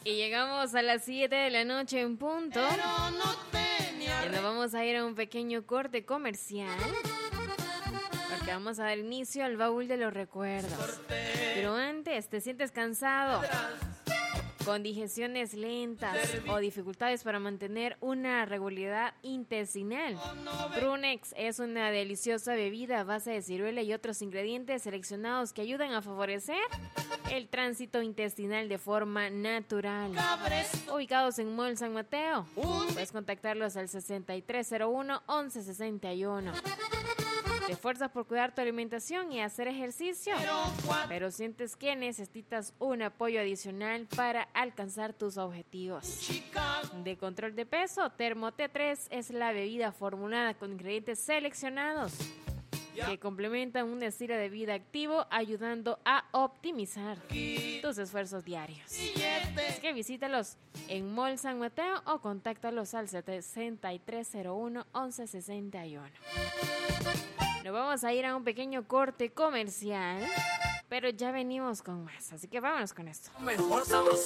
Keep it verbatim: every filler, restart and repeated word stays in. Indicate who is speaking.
Speaker 1: Y llegamos a las siete de la noche en punto. Pero no tenía... Y nos vamos a ir a un pequeño corte comercial. Porque vamos a dar inicio al baúl de los recuerdos. Pero antes, ¿te sientes cansado? Con digestiones lentas o dificultades para mantener una regularidad intestinal. Prunex es una deliciosa bebida a base de ciruela y otros ingredientes seleccionados que ayudan a favorecer el tránsito intestinal de forma natural. Ubicados en Mall San Mateo. Puedes contactarlos al sesenta y tres cero uno, once sesenta y uno. Te esfuerzas por cuidar tu alimentación y hacer ejercicio, pero sientes que necesitas un apoyo adicional para alcanzar tus objetivos. De control de peso, Termo T tres es la bebida formulada con ingredientes seleccionados que complementan un estilo de vida activo, ayudando a optimizar tus esfuerzos diarios. Es que visítalos en Mall San Mateo o contáctalos al sesenta y tres cero uno, once sesenta y uno. Nos vamos a ir a un pequeño corte comercial, pero ya venimos con más, así que vámonos con esto.
Speaker 2: Mejor sabroso.